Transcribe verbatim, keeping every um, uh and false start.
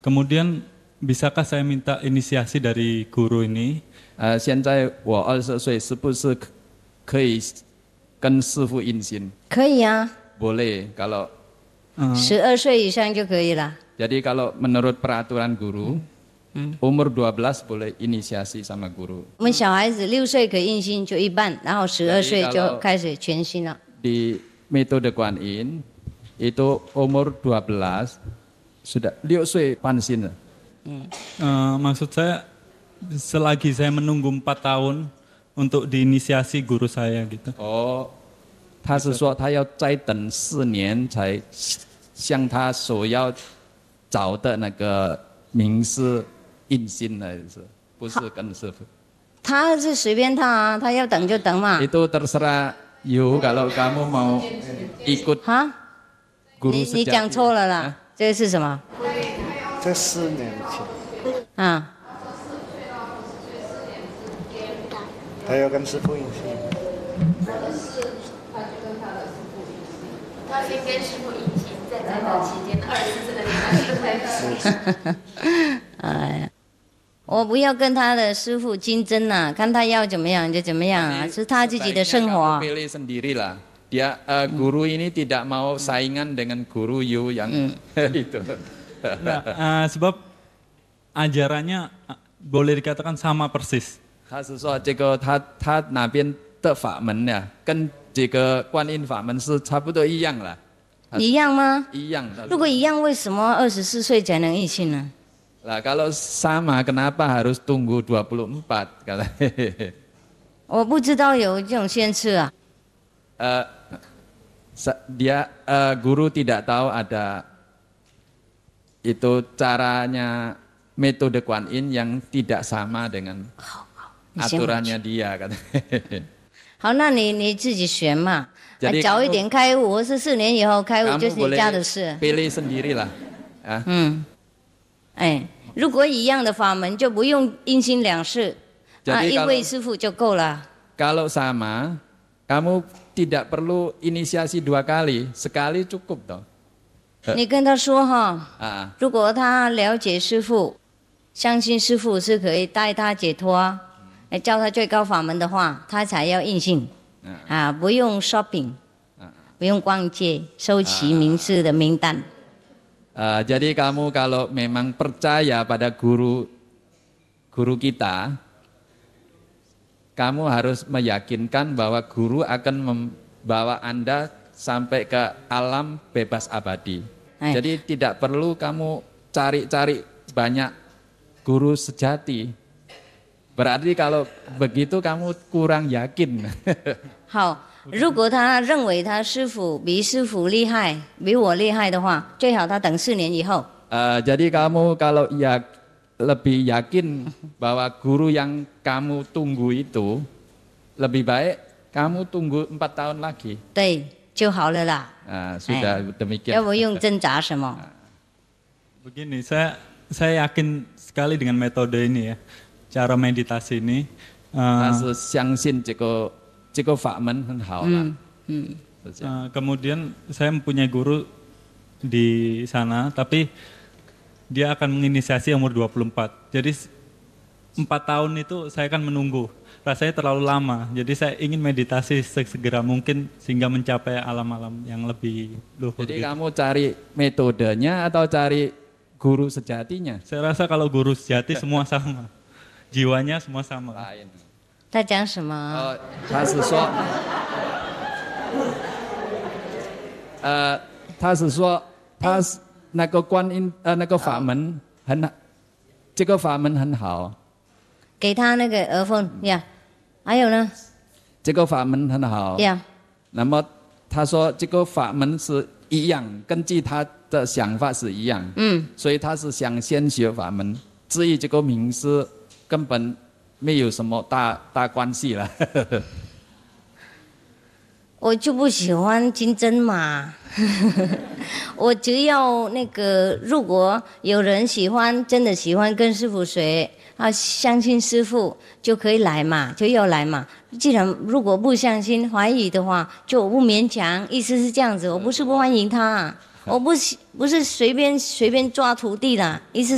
Kemudian bisakah saya minta inisiasi dari guru ini? 呃，现在我二十岁，是不是可以跟师傅印心？ 可以啊， Boleh kalau 十二岁以上就可以了。 jadi kalau menurut peraturan guru, umur dua belas boleh inisiasi sama guru. 我们小孩子六岁可以印心就一半，然后十二岁就开始全心了。 Di metode Kuan Yin itu umur dua belas sudah 六岁半心了。 Uh, maksud saya selagi saya menunggu empat tahun untuk diinisiasi guru saya gitu. 哦，他是说他要再等四年才向他所要找的那个名师印心了，是不是跟师傅？ 他是随便他啊，他要等就等嘛。 Itu terserah you kalau kamu mau ikut 哈， guru 你你 sejati. 讲错了啦，这个是什么？ 这四年前， 啊， 他要跟师傅印心。 他先跟师傅印心，在这段期间，二十四个礼拜是哎呀，我不要跟他的师傅竞争呐、看他要怎么样就怎么样啊，是他自己的生活。 Kamu pilih sendirilah. Dia uh, guru ini tidak mau saingan dengan guru you yang itu. Nah, uh, sebab ajarannya uh, boleh dikatakan sama persis. 他是说这个他他那边的法门呢，跟这个观音法门是差不多一样了。 一样吗？ 一样的。 如果一样，为什么二十四岁才能印信呢？ Lah kalau sama kenapa harus tunggu dua puluh empat kata. 我不知道有这种限制啊。 uh, dia uh, guru tidak tahu ada itu caranya metode Kuan Yin yang tidak sama dengan aturannya dia kata. 好，那你你自己选嘛， Jadi 早一 kamu- 点开悟，或是四年以后开悟，就 Kamu 是你家的 boleh 事。 pilih sendirilah. Ya. 嗯，哎，如果一样的法门，就不用阴心两世， Jadi 啊，一 kalau- 位师傅就够了。 Kalau sama, kamu tidak perlu inisiasi dua kali, sekali cukup toh. 你跟他说哈， Ah, 如果他了解师傅，相信师傅是可以带他解脱，哎，教他最高法门的话，他才要印信。啊，不用 shopping， 不用逛街，收齐名次的名单。 uh, jadi kamu kalau memang percaya pada guru guru kita, kamu harus meyakinkan bahwa guru akan membawa Anda sampai ke alam bebas abadi. Eh. Jadi tidak perlu kamu cari-cari banyak guru sejati. Berarti kalau begitu kamu kurang yakin. 好，如果他认为他师傅比师傅厉害，比我厉害的话，最好他等四年以后。 Uh, jadi kamu kalau ya lebih yakin bahwa guru yang kamu tunggu itu lebih baik kamu tunggu empat tahun lagi. 对，就好了啦。 Uh, sudah demikian. 要不用挣扎什么？ Begini, saya saya yakin sekali dengan metode ini ya, cara meditasi ini. 他 Uh, 是相信这个这个法门很好了。 嗯嗯， 是这样 uh, kemudian saya mempunyai guru di sana, tapi dia akan menginisiasi umur dua puluh empat. Jadi empat tahun itu saya akan menunggu. Rasanya terlalu lama. Jadi saya ingin meditasi segera mungkin sehingga mencapai alam-alam yang lebih luhur. Jadi gitu. kamu cari metodenya atau cari guru sejatinya? Saya rasa kalau guru sejati semua sama. Jiwanya semua sama. Lain. 他讲什么？ 哦，他是说，呃，他是说，他是那个观音呃那个法门很，这个法门很好， 给他那个耳凤呀，还有呢这个法门很好。 呀， 那么他说这个法门是一样，根据他的想法是一样， 嗯， 所以他是想先学法门，至于这个名师根本没有什么大大关系了。 我就不喜欢竞争嘛。我只要那个，如果有人喜欢，真的喜欢跟师傅学，啊，相信师傅就可以来嘛，就要来嘛。既然如果不相信、怀疑的话，就不勉强。意思是这样子，我不是不欢迎他，我不是不是随便随便抓徒弟的，意思。